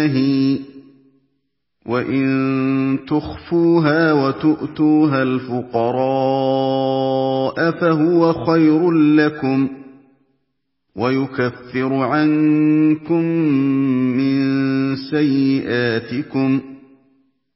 الله وإن تخفوها وتؤتوها الفقراء فهو خير لكم ويكفر عنكم من سيئاتكم